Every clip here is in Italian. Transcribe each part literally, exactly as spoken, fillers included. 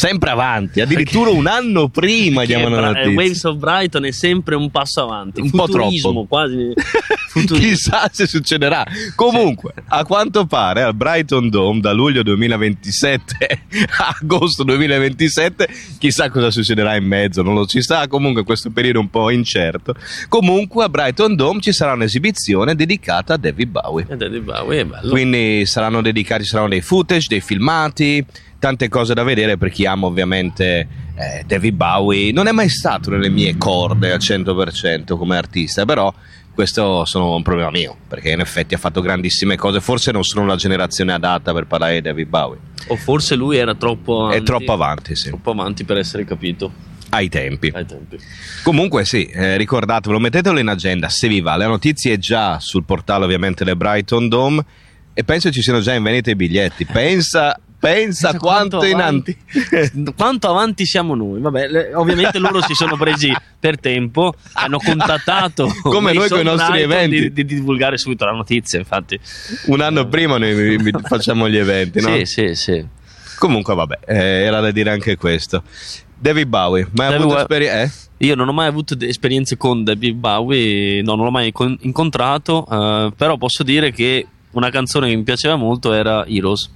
sempre avanti, addirittura un anno prima diamo la notizia. Waves of Brighton è sempre un passo avanti, un futurismo, po' troppo, quasi futurismo. Chissà se succederà. Comunque, sì, a quanto pare al Brighton Dome da luglio duemilaventisette a agosto duemilaventisette, chissà cosa succederà in mezzo, non lo si sa. Comunque questo periodo è un po' incerto. Comunque a Brighton Dome ci sarà un'esibizione dedicata a David Bowie. E David Bowie è bello. Quindi saranno dedicati, saranno dei footage, dei filmati, tante cose da vedere per chi ama ovviamente eh, David Bowie. Non è mai stato nelle mie corde al cento per cento come artista, però questo sono un problema mio, perché in effetti ha fatto grandissime cose. Forse non sono la generazione adatta per parlare di David Bowie, o forse lui era troppo avanti, è troppo avanti, sì. troppo avanti per essere capito ai tempi. ai tempi Comunque sì, eh, ricordatevelo, mettetelo in agenda se vi va. La notizia è già sul portale ovviamente del Brighton Dome e penso ci siano già in vendita i biglietti. Pensa Pensa, Pensa quanto, quanto in avanti quanto avanti siamo noi. Vabbè, le, ovviamente loro si sono presi per tempo, hanno contattato come noi con i nostri eventi di, di, di divulgare subito la notizia. Infatti un anno eh. prima noi facciamo gli eventi, no? Sì, sì, sì. Comunque vabbè, eh, era da dire anche questo. David Bowie, mai David avuto esperienze? Eh? Io non ho mai avuto esperienze con David Bowie, no, non l'ho mai con- incontrato, uh, però posso dire che una canzone che mi piaceva molto era Heroes.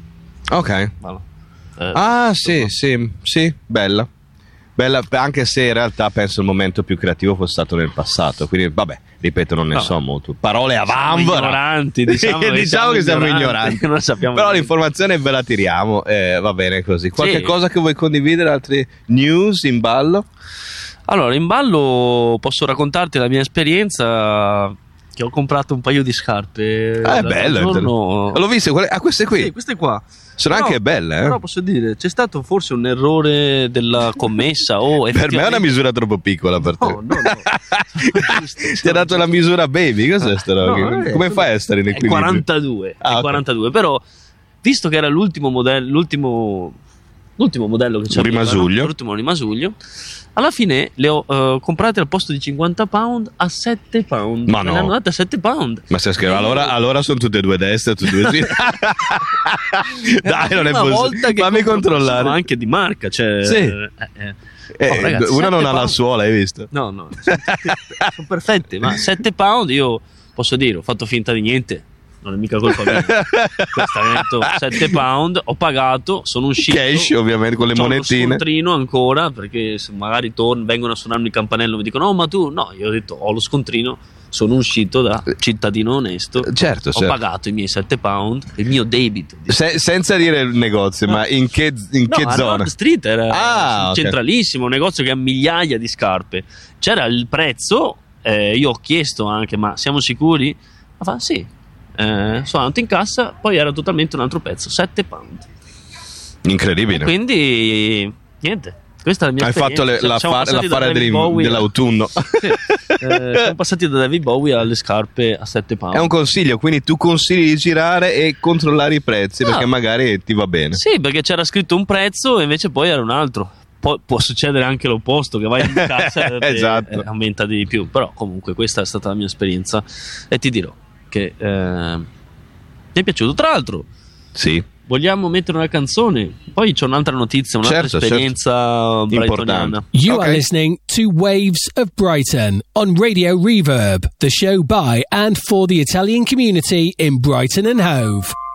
Ok. Vale. Eh, ah sì, no. sì, sì, bella. Bella, anche se in realtà penso il momento più creativo fosse stato nel passato, quindi vabbè, ripeto, non ne no. so molto. Parole a vanvera. Ignoranti, diciamo, che diciamo che siamo ignoranti, ignoranti. Non sappiamo però niente. L'informazione ve la tiriamo, eh, va bene così. Qualche sì. cosa che vuoi condividere, altre news in ballo? Allora, in ballo posso raccontarti la mia esperienza, che ho comprato un paio di scarpe. Ah, è bello. Giorno... L'ho visto, quelle... ah, queste qui? Sì, queste qua. Sono però, anche belle, eh? Però posso dire, c'è stato forse un errore della commessa o per me è una misura troppo piccola per te. No, no, no. Ti ha dato la misura baby? Cos'è ah, sta roba? No, come fai a essere in equilibrio? È quarantadue, ah, è okay. quarantadue, però visto che era l'ultimo modello, l'ultimo l'ultimo modello che c'era, rimasuglio. No? L'ultimo rimasuglio, alla fine le ho uh, comprate al posto di cinquanta pound a sette pound. Ma no, le hanno date a sette pound. Ma stai scherzando? Allora, allora sono tutte e due destre, tutte e due sì. Dai, non è possibile. Fammi controllare. Sono anche di marca, cioè. Sì. Eh, eh. Eh, oh, ragazzi, una non pound. ha la suola, hai visto? No, no, sono, sono perfette. Ma sette pound io posso dire, ho fatto finta di niente. Non è mica colpa mia. Questo ha detto sette pound, ho pagato, sono uscito cash ovviamente con le c'ho monetine, lo scontrino ancora, perché se magari torno, vengono a suonarmi il campanello, mi dicono no ma tu, no, io ho detto ho lo scontrino, sono uscito da cittadino onesto, certo, ho certo. pagato i miei sette pound, il mio debito. Se, senza dire il negozio, no. Ma in che, in no, che a zona? Nord Street era ah, centralissimo, okay. Un negozio che ha migliaia di scarpe, c'era il prezzo, eh, io ho chiesto anche ma siamo sicuri? Ma fa sì. Eh, sono andato in cassa, poi era totalmente un altro pezzo, sette pound. Incredibile. E quindi niente, questa è la mia hai esperienza. Hai fatto le, l'affare, l'affare dell'autunno. Sì. eh, siamo passati da David Bowie alle scarpe a sette pound. È un consiglio, quindi tu consigli di girare e controllare i prezzi, ah. perché magari ti va bene. Sì, perché c'era scritto un prezzo e invece poi era un altro. Poi può succedere anche l'opposto, che vai in cassa esatto. e aumenta di più. Però comunque questa è stata la mia esperienza e ti dirò che eh, mi è piaciuto. Tra l'altro, sì, vogliamo mettere una canzone, poi c'è un'altra notizia, un'altra certo, esperienza certo. brightoniana. You okay. are listening to Waves of Brighton on Radio Reverb, the show by and for the Italian community in Brighton and Hove.